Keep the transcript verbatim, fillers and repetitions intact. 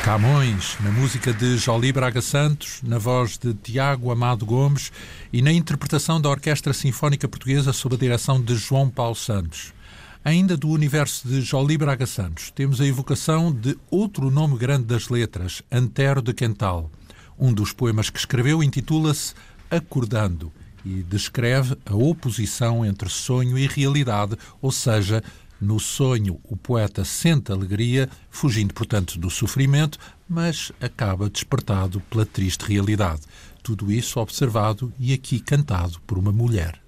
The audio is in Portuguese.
Camões, na música de Joly Braga Santos, na voz de Tiago Amado Gomes e na interpretação da Orquestra Sinfónica Portuguesa sob a direção de João Paulo Santos. Ainda do universo de Joly Braga Santos, temos a evocação de outro nome grande das letras, Antero de Quental. Um dos poemas que escreveu intitula-se Acordando e descreve a oposição entre sonho e realidade, ou seja, no sonho, o poeta sente alegria, fugindo, portanto, do sofrimento, mas acaba despertado pela triste realidade. Tudo isso observado e aqui cantado por uma mulher.